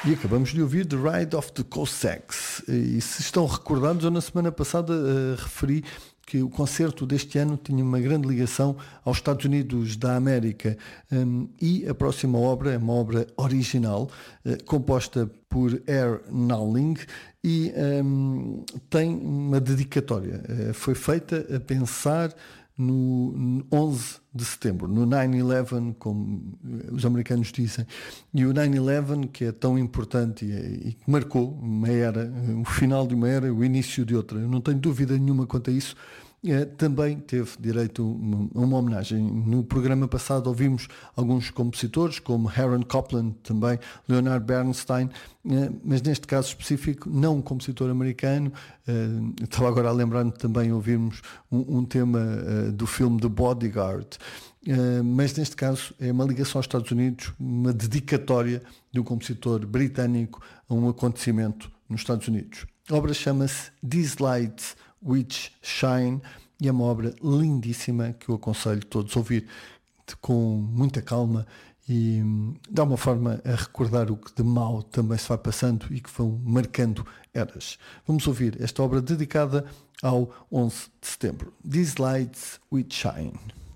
E acabamos de ouvir The Ride of the Cossacks. E se estão recordados, eu na semana passada referi que o concerto deste ano tinha uma grande ligação aos Estados Unidos da América, e a próxima obra é uma obra original, composta por Air Nowling, e tem uma dedicatória. Foi feita a pensar no 11 de setembro, no 9/11, como os americanos dizem, e o 9/11, que é tão importante e que marcou uma era, o final de uma era, o início de outra. Eu não tenho dúvida nenhuma quanto a isso. Também teve direito a uma homenagem. No programa passado ouvimos alguns compositores, como Aaron Copland, também Leonard Bernstein, mas neste caso específico, não um compositor americano. Estava agora a lembrar-me também ouvirmos um tema do filme The Bodyguard, mas neste caso é uma ligação aos Estados Unidos, uma dedicatória de um compositor britânico a um acontecimento nos Estados Unidos. A obra chama-se These Lights Which Shine e é uma obra lindíssima que eu aconselho todos a ouvir com muita calma e dá uma forma a recordar o que de mau também se vai passando e que vão marcando eras. Vamos ouvir esta obra dedicada ao 11 de setembro. These Lights Which Shine.